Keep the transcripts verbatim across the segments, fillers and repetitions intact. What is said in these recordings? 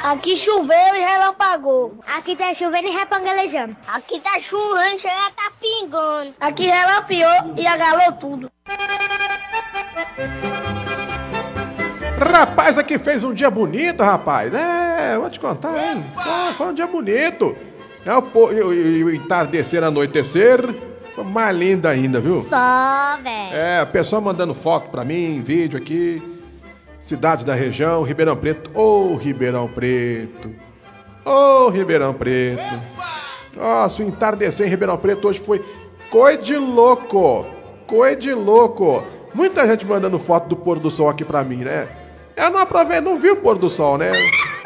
Aqui choveu e relampagou. Aqui tá chovendo e repangalejando. Aqui tá chovendo e chega tá pingando. Aqui relampiou e agalou tudo. Rapaz, aqui fez um dia bonito, rapaz. É, vou te contar, hein? Foi, foi um dia bonito. É o, o, o, o entardecer, anoitecer, mais lindo ainda, viu? Só, velho. É, o pessoal mandando foto pra mim, vídeo aqui. Cidades da região, Ribeirão Preto. Ô, oh, Ribeirão Preto. Ô, oh, Ribeirão Preto. Nossa, o entardecer em Ribeirão Preto hoje foi coi de louco. Coi de louco. Muita gente mandando foto do pôr do sol aqui pra mim, né? Eu não aprovei, não vi o pôr do sol, né?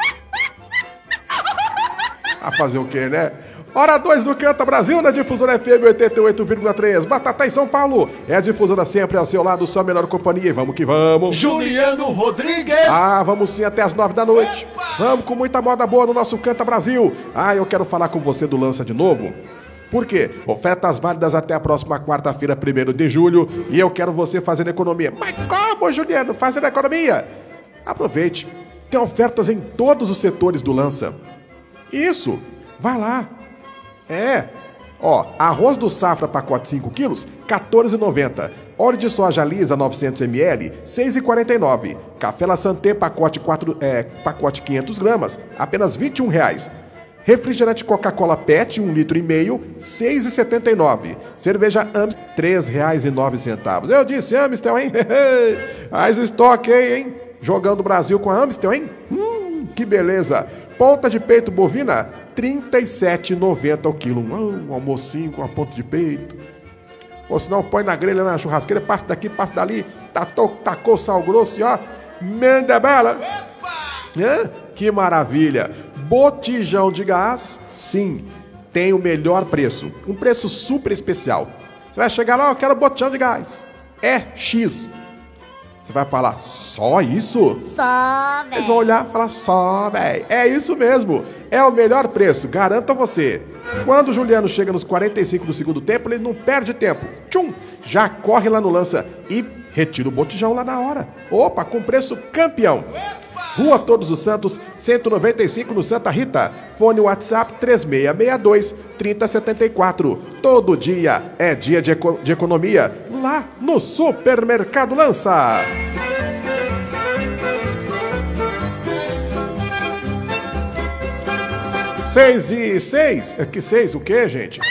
A fazer o quê, né? Hora dois do Canta Brasil na Difusora F M oitenta e oito vírgula três. Batata em São Paulo. É a Difusora sempre ao seu lado, sua melhor companhia. E vamos que vamos. Juliano Rodrigues. Ah, vamos sim até as nove da noite. Vamos com muita moda boa no nosso Canta Brasil. Ah, eu quero falar com você do Lança de novo. Por quê? Ofertas válidas até a próxima quarta-feira, primeiro de julho. E eu quero você fazendo economia. Mas como, Juliano? Fazendo economia? Aproveite. Tem ofertas em todos os setores do Lança. Isso. Vai lá. É. Ó, arroz do Safra, pacote cinco quilos, quatorze reais e noventa centavos. Óleo de soja lisa, novecentos mililitros, seis reais e quarenta e nove centavos. Café La Santé, pacote, quatro, é, pacote quinhentas gramas, apenas vinte e um reais. Refrigerante Coca-Cola Pet, um litro e meio, seis reais e setenta e nove centavos. Cerveja Amstel, três reais e nove centavos. Eu disse Amstel, hein? Faz o estoque aí, hein? Jogando o Brasil com a Amstel, hein? Hum, que beleza. Ponta de peito bovina, trinta e sete reais e noventa centavos o quilo. Um almocinho com a ponta de peito. Ou senão põe na grelha, na churrasqueira, passa daqui, passa dali, tacou, tacou sal grosso e ó, manda bala. É? Que maravilha. Botijão de gás, sim, tem o melhor preço. Um preço super especial. Você vai chegar lá, eu quero botijão de gás. É X. Você vai falar, só isso? Só, velho. Eles vão olhar e falar, só, velho. É isso mesmo. É o melhor preço, garanto a você. Quando o Juliano chega nos quarenta e cinco do segundo tempo, ele não perde tempo. Tchum! Já corre lá no Lança e retira o botijão lá na hora. Opa, com preço campeão. Rua Todos os Santos, cento e noventa e cinco no Santa Rita. Fone WhatsApp três seis seis dois, três zero sete quatro. Todo dia é dia de, eco- de economia lá no Supermercado Lança. Seis e seis. É que seis o quê, gente?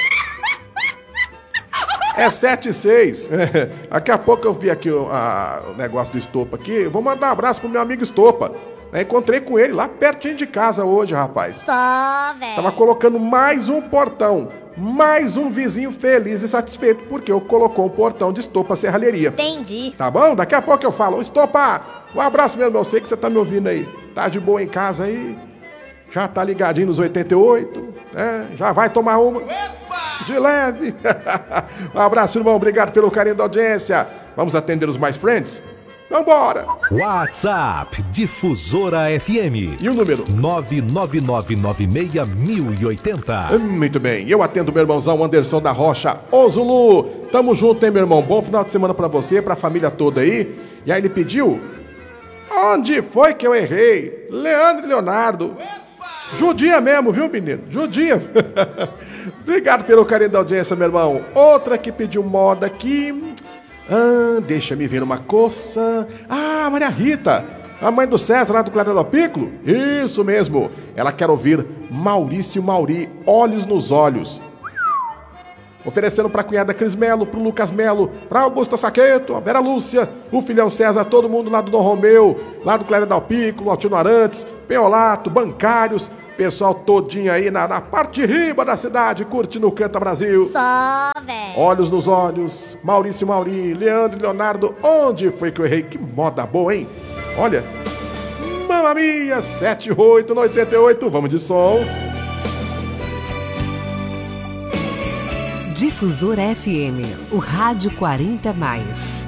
É sete e seis. É, daqui a pouco eu vi aqui o, a, o negócio do Estopa aqui. Vou mandar um abraço pro meu amigo Estopa. Eu encontrei com ele lá pertinho de casa hoje, rapaz. Só, velho. Tava colocando mais um portão. Mais um vizinho feliz e satisfeito porque eu colocou um portão de Estopa Serralheria. Entendi. Tá bom? Daqui a pouco eu falo. Estopa, um abraço mesmo. Eu sei que você tá me ouvindo aí. Tá de boa em casa aí? Já tá ligadinho nos oitenta e oito? Né? Já vai tomar uma? De leve. Um abraço, irmão. Obrigado pelo carinho da audiência. Vamos atender os mais friends? Vambora! WhatsApp Difusora F M. E o número? nove nove nove nove seis mil e oitenta. Muito bem. Eu atendo meu irmãozão Anderson da Rocha. Ô Zulu, tamo junto, hein, meu irmão? Bom final de semana pra você, pra família toda aí. E aí ele pediu... Onde foi que eu errei? Leandro e Leonardo. Judia mesmo, viu, menino? Judia. Obrigado pelo carinho da audiência, meu irmão. Outra que pediu moda aqui... Ah, deixa-me ver uma coça. Ah, Maria Rita, a mãe do César lá do Clarão do Piccolo. Isso mesmo. Ela quer ouvir Maurício Mauri, Olhos nos Olhos. Oferecendo pra cunhada Cris Melo, pro Lucas Melo, pra Augusta Saqueto, a Vera Lúcia, o filhão César, todo mundo lá do Dom Romeu, lá do Clarão do Piccolo, Altino Arantes, Peolato, bancários, pessoal todinho aí na, na parte riba da cidade, curtindo o Canta Brasil. Só, velho. Olhos nos olhos, Maurício Mauri, Leandro e Leonardo, onde foi que eu errei? Que moda boa, hein? Olha, mamma mia, sete e oito no oitenta e oito, vamos de som. Difusora F M, o rádio quarenta mais.